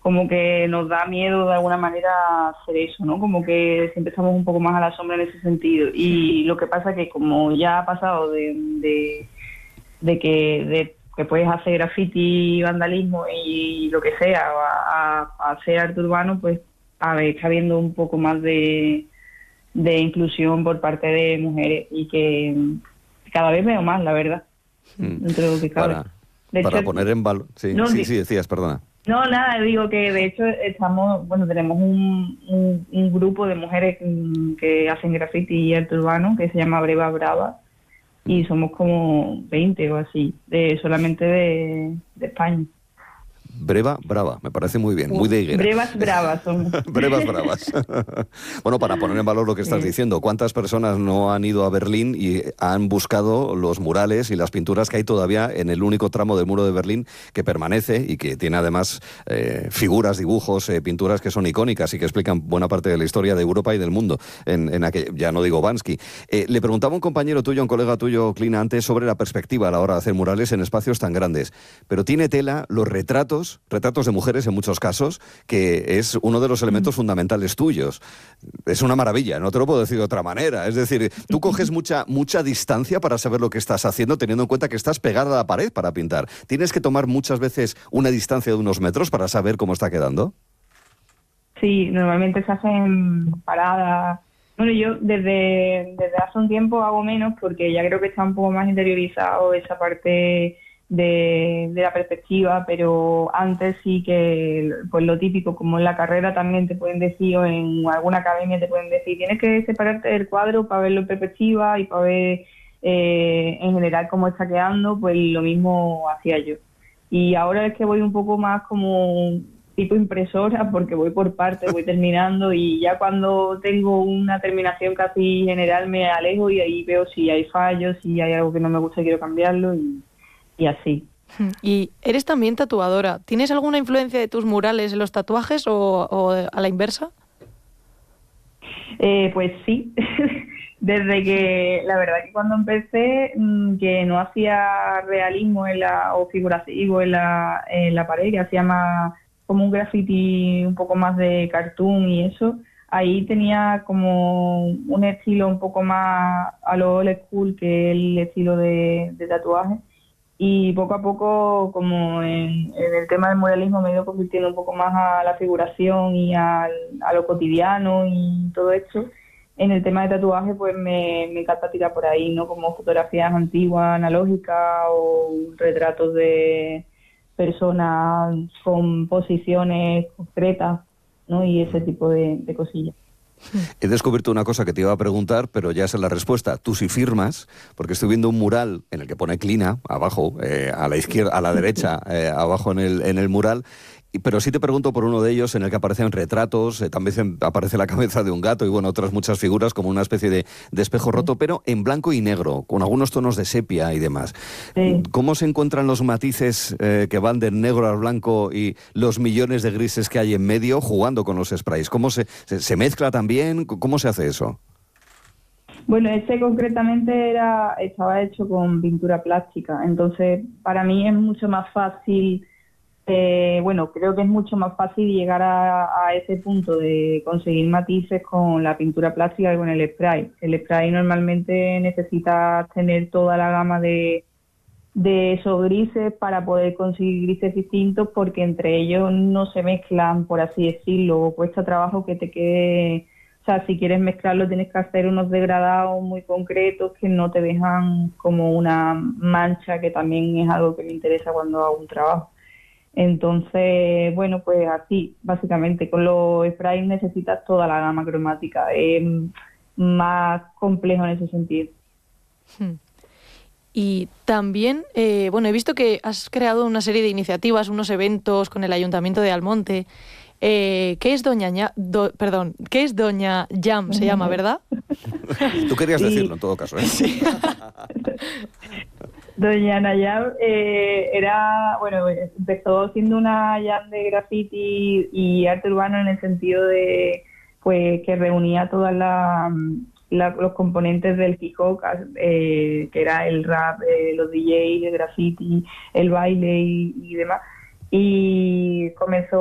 como que nos da miedo de alguna manera hacer eso, ¿no? Como que siempre estamos un poco más a la sombra en ese sentido. Y lo que pasa es que como ya ha pasado de que puedes hacer graffiti, vandalismo y lo que sea, a hacer arte urbano, pues a ver, está habiendo un poco más de inclusión por parte de mujeres y que cada vez veo más, la verdad, dentro de lo que cabe. Para hecho, poner en valor... Sí, no, sí, decías, perdona. No, nada, digo que de hecho tenemos un grupo de mujeres que hacen graffiti y arte urbano que se llama Breva Brava y somos como 20 o así, solamente de España. Breva Brava, me parece muy bien, muy de higuera. Brevas Bravas son. Brevas Bravas. Bueno, para poner en valor lo que estás diciendo, ¿cuántas personas no han ido a Berlín y han buscado los murales y las pinturas que hay todavía en el único tramo del muro de Berlín que permanece y que tiene además figuras, dibujos, pinturas que son icónicas y que explican buena parte de la historia de Europa y del mundo, ya no digo Bansky. Le preguntaba a un compañero tuyo, un colega tuyo, Clina, antes sobre la perspectiva a la hora de hacer murales en espacios tan grandes, pero tiene tela los retratos de mujeres en muchos casos, que es uno de los elementos fundamentales tuyos. Es una maravilla, no te lo puedo decir de otra manera. Es decir, tú coges mucha distancia para saber lo que estás haciendo, teniendo en cuenta que estás pegada a la pared para pintar. ¿Tienes que tomar muchas veces una distancia de unos metros para saber cómo está quedando? Sí, normalmente se hacen paradas. Bueno, yo desde hace un tiempo hago menos porque ya creo que está un poco más interiorizado esa parte de la perspectiva, pero antes sí que pues lo típico, como en la carrera también te pueden decir, o en alguna academia te pueden decir, tienes que separarte del cuadro para verlo en perspectiva y para ver en general cómo está quedando, pues lo mismo hacía yo. Y ahora es que voy un poco más como tipo impresora, porque voy por partes, voy terminando y ya cuando tengo una terminación casi general me alejo y ahí veo si hay fallos, si hay algo que no me gusta y quiero cambiarlo y así. Y eres también tatuadora. ¿Tienes alguna influencia de tus murales en los tatuajes o a la inversa? Pues sí, desde que la verdad que cuando empecé que no hacía realismo o figurativo en la pared, que hacía más como un graffiti un poco más de cartoon y eso, ahí tenía como un estilo un poco más a lo old school que el estilo de tatuaje. Y poco a poco, como en el tema del muralismo, me he ido convirtiendo un poco más a la figuración y a lo cotidiano y todo esto. En el tema de tatuaje, pues me encanta tirar por ahí, ¿no? Como fotografías antiguas, analógicas o retratos de personas con posiciones concretas, ¿no? Y ese tipo de cosillas. He descubierto una cosa que te iba a preguntar, pero ya sé la respuesta. Tú sí firmas, porque estoy viendo un mural en el que pone Clina, abajo, a la izquierda, a la derecha, abajo en el mural. Pero sí te pregunto por uno de ellos en el que aparecen retratos, también aparece la cabeza de un gato y bueno, otras muchas figuras como una especie de espejo roto, pero en blanco y negro, con algunos tonos de sepia y demás. Sí. ¿Cómo se encuentran los matices que van del negro al blanco y los millones de grises que hay en medio jugando con los sprays? ¿Cómo se mezcla también? ¿Cómo se hace eso? Bueno, este concretamente estaba hecho con pintura plástica, entonces para mí es mucho más fácil. Creo que es mucho más fácil llegar a ese punto de conseguir matices con la pintura plástica que con el spray. El spray normalmente necesita tener toda la gama de esos grises para poder conseguir grises distintos, porque entre ellos no se mezclan, por así decirlo. Cuesta trabajo que te quede. O sea, si quieres mezclarlo tienes que hacer unos degradados muy concretos que no te dejan como una mancha, que también es algo que me interesa cuando hago un trabajo. Entonces, bueno, pues así, básicamente, con los sprays necesitas toda la gama cromática, es más complejo en ese sentido. Y también, he visto que has creado una serie de iniciativas, unos eventos con el Ayuntamiento de Almonte. ¿Qué es Doña Jam? Se llama, ¿verdad? Tú querías decirlo en todo caso, ¿eh? Sí. Doña Nayab empezó siendo una jam de graffiti y arte urbano en el sentido de pues que reunía todas los componentes del hip hop, que era el rap, los DJs, el graffiti, el baile y demás. Y comenzó